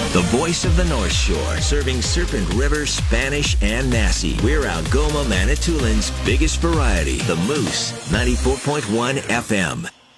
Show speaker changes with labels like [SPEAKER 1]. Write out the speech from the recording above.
[SPEAKER 1] The voice of the North Shore, serving Serpent River, Spanish, and Nassau. We're Algoma, Manitoulин's biggest variety. The Moose, 94.1 FM.